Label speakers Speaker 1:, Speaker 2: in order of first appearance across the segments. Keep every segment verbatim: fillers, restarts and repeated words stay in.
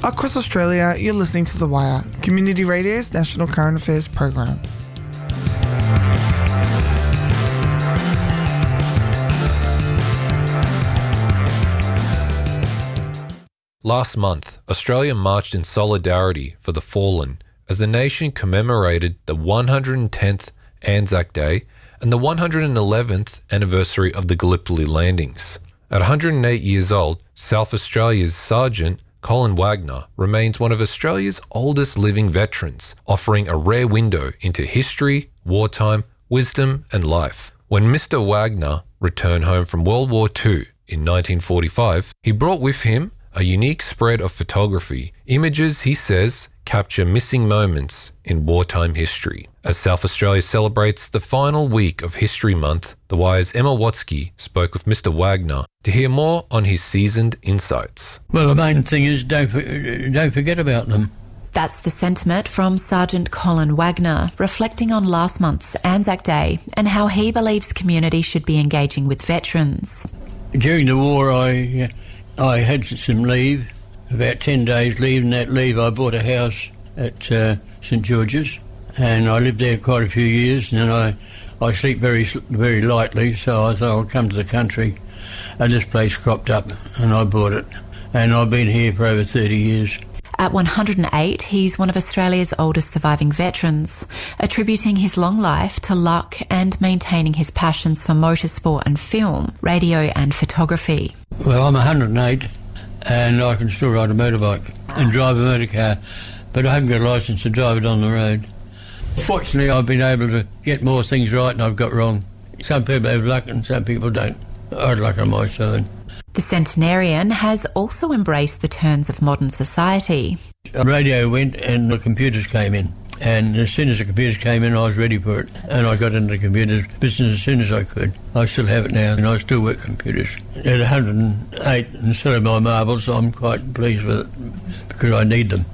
Speaker 1: Across Australia, you're listening to The Wire, Community Radio's national current affairs program.
Speaker 2: Last month, Australia marched in solidarity for the fallen as the nation commemorated the one hundred tenth Anzac Day and the one hundred eleventh anniversary of the Gallipoli landings. At one hundred eight years old, South Australia's Sergeant Colin Wagner remains one of Australia's oldest living veterans, offering a rare window into history, wartime, wisdom and life. When Mister Wagner returned home from World War Two in nineteen forty-five, he brought with him a unique spread of photography. Images, he says, capture missing moments in wartime history. As South Australia celebrates the final week of History Month, The Wire's Emma Watsky spoke with Mister Wagner to hear more on his seasoned insights.
Speaker 3: Well, the main thing is don't, don't forget about them.
Speaker 4: That's the sentiment from Sergeant Colin Wagner, reflecting on last month's Anzac Day and how he believes community should be engaging with veterans.
Speaker 3: During the war, I, I had some leave, about ten days leave, and that leave I bought a house at uh, St George's, and I lived there quite a few years, and I, I sleep very very lightly, so I thought I'll come to the country, and this place cropped up, and I bought it, and I've been here for over thirty years.
Speaker 4: At one hundred eight, he's one of Australia's oldest surviving veterans, attributing his long life to luck and maintaining his passions for motorsport and film, radio and photography.
Speaker 3: Well, I'm one hundred eight, and I can still ride a motorbike and drive a motor car, but I haven't got a licence to drive it on the road. Fortunately, I've been able to get more things right than I've got wrong. Some people have luck and some people don't. I had luck on my side.
Speaker 4: The centenarian has also embraced the turns of modern society.
Speaker 3: The radio went and the computers came in. And as soon as the computers came in, I was ready for it. And I got into the computers business as soon as I could. I still have it now, and I still work computers. At one hundred eight, and still have my marbles, I'm quite pleased with it, because I need them.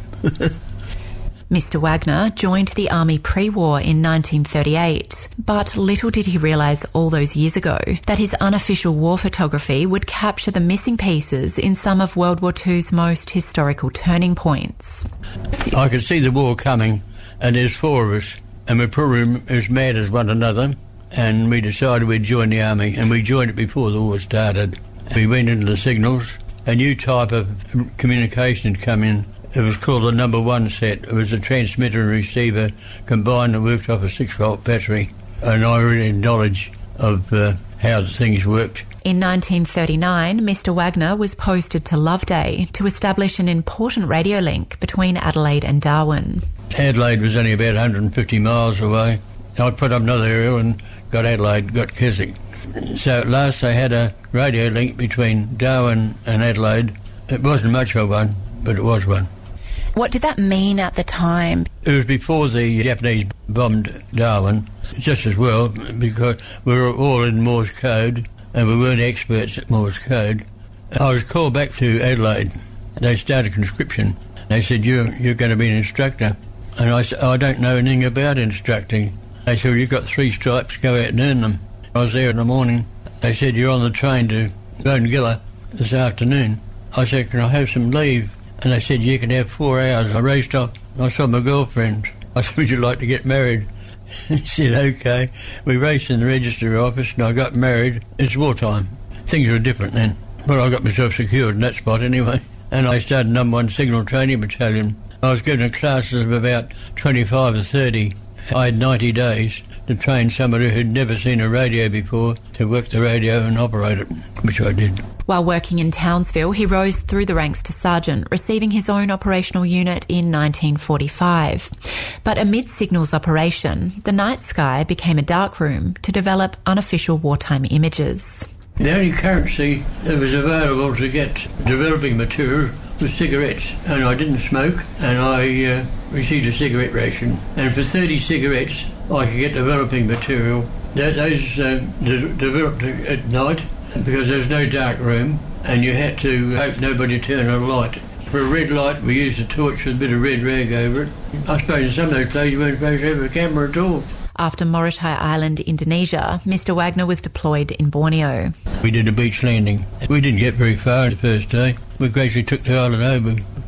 Speaker 4: Mister Wagner joined the Army pre-war in nineteen thirty-eight, but little did he realise all those years ago that his unofficial war photography would capture the missing pieces in some of World War Two's most historical turning points.
Speaker 3: I could see the war coming, and there's four of us, and we're probably as mad as one another, and we decided we'd join the Army, and we joined it before the war started. We went into the signals. A new type of communication had come in. It was called the number one set. It was a transmitter and receiver combined and worked off a six-volt battery. And I really had knowledge of uh, how things worked.
Speaker 4: In nineteen thirty-nine, Mister Wagner was posted to Loveday to establish an important radio link between Adelaide and Darwin.
Speaker 3: Adelaide was only about one hundred fifty miles away. I put up another aerial and got Adelaide, got Keswick. So at last I had a radio link between Darwin and Adelaide. It wasn't much of one, but it was one.
Speaker 4: What did that mean at the time?
Speaker 3: It was before the Japanese bombed Darwin, just as well, because we were all in Morse code, and we weren't experts at Morse code. I was called back to Adelaide. They started conscription. They said, you're, you're going to be an instructor. And I said, I don't know anything about instructing. They said, well, you've got three stripes, go out and earn them. I was there in the morning. They said, you're on the train to Bongilla this afternoon. I said, can I have some leave? And they said, you can have four hours. I raced off. I saw my girlfriend. I said, would you like to get married? He said, OK. We raced in the registry office and I got married. It's wartime. Things were different then. But I got myself secured in that spot anyway. And I started number one signal training battalion. I was given classes of about twenty-five or thirty. I had ninety days to train somebody who'd never seen a radio before to work the radio and operate it, which I did.
Speaker 4: While working in Townsville, he rose through the ranks to sergeant, receiving his own operational unit in nineteen forty-five. But amid signals operation, the night sky became a dark room to develop unofficial wartime images.
Speaker 3: The only currency that was available to get developing material was cigarettes, and I didn't smoke, and I uh, received a cigarette ration. And for thirty cigarettes, I could get developing material. Those uh, de- developed at night, because there was no dark room, and you had to hope nobody turned on a light. For a red light, we used a torch with a bit of red rag over it. I suppose in some of those places you weren't supposed to have a camera at all.
Speaker 4: After Morotai Island, Indonesia, Mister Wagner was deployed in Borneo.
Speaker 3: We did a beach landing. We didn't get very far the first day. We gradually took the island over. It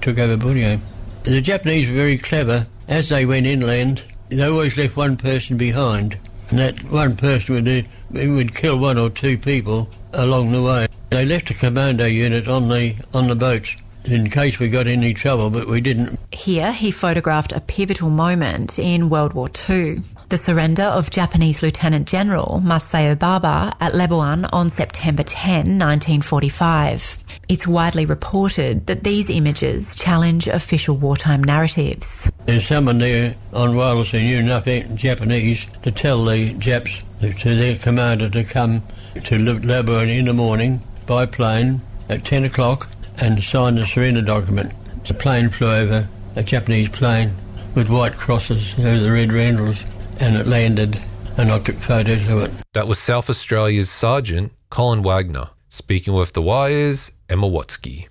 Speaker 3: took over Borneo. The Japanese were very clever. As they went inland, they always left one person behind, and that one person would, do, would kill one or two people along the way. They left a commando unit on the on the boats in case we got any trouble, but we didn't.
Speaker 4: Here he photographed a pivotal moment in World War Two. The surrender of Japanese Lieutenant General Masao Baba at Labuan on September tenth, nineteen forty-five. It's widely reported that these images challenge official wartime narratives.
Speaker 3: There's someone there on wireless who knew enough Japanese to tell the Japs, to their commander, to come to Labuan in the morning by plane at ten o'clock and sign the surrender document. The plane flew over, a Japanese plane with white crosses over the red randles, and it landed, and I took photos of it.
Speaker 2: That was South Australia's Sergeant Colin Wagner, speaking with The Wire's Emma Watsky.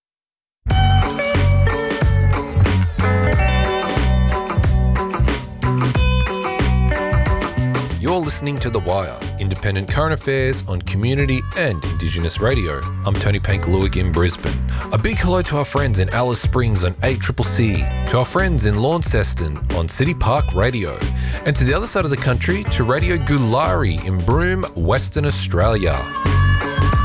Speaker 2: You're listening to The Wire, independent current affairs on community and Indigenous radio. I'm Tony Pankaluik in Brisbane. A big hello to our friends in Alice Springs on eight C C C, to our friends in Launceston on City Park Radio, and to the other side of the country to Radio Gulari in Broome, Western Australia.